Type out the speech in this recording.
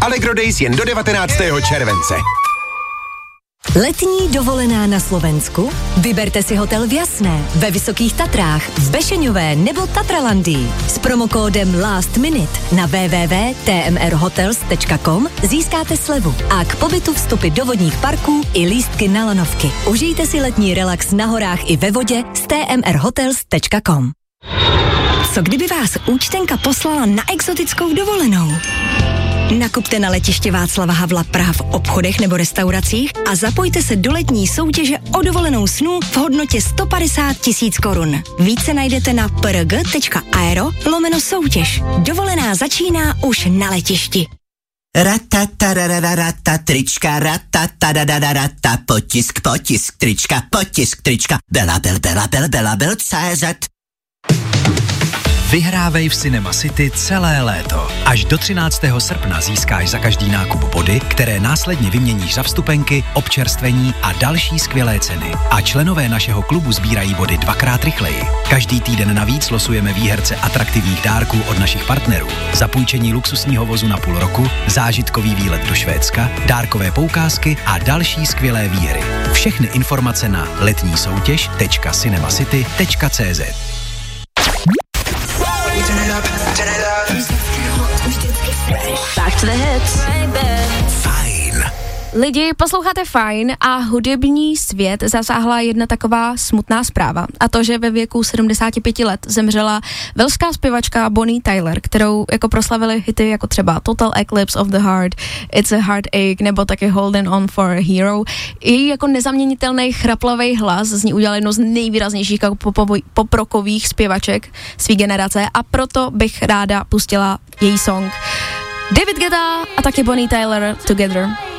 Allegro Days jen do 19. července. Letní dovolená na Slovensku? Vyberte si hotel v Jasné, ve Vysokých Tatrách, v Bešeňové nebo Tatralandii. S promokódem Last Minute na www.tmrhotels.com získáte slevu a k pobytu vstupy do vodních parků i lístky na lanovky. Užijte si letní relax na horách i ve vodě s tmrhotels.com. Co kdyby vás účtenka poslala na exotickou dovolenou? Nakupte na letiště Václava Havla Praha v obchodech nebo restauracích a zapojte se do letní soutěže o dovolenou snů v hodnotě 150 000 korun. Více najdete na prg.aero/soutěž. Dovolená začíná už na letišti. Ratatarararata trička, ratatarararata potisk trička, bela CZ. Vyhrávej v Cinema City celé léto. Až do 13. srpna získáš za každý nákup body, které následně vyměníš za vstupenky, občerstvení a další skvělé ceny. A členové našeho klubu sbírají body 2x rychleji. Každý týden navíc losujeme výherce atraktivních dárků od našich partnerů. Zapůjčení luxusního vozu na půl roku, zážitkový výlet do Švédska, dárkové poukázky a další skvělé výhry. Všechny informace na letnísoutěž.cinemacity.cz. Back to the hits. Fajn. Lidi, posloucháte Fajn a hudební svět zasáhla jedna taková smutná zpráva. A to, že ve věku 75 let zemřela welská zpěvačka Bonnie Tyler, kterou jako proslavili hity jako třeba Total Eclipse of the Heart, It's a Heartache nebo taky Holding On for a Hero. Její jako nezaměnitelný chraplavý hlas z ní udělal jedno z nejvýraznějších poprokových zpěvaček své generace a proto bych ráda pustila její song David Guetta a taky Bonnie Tyler Together.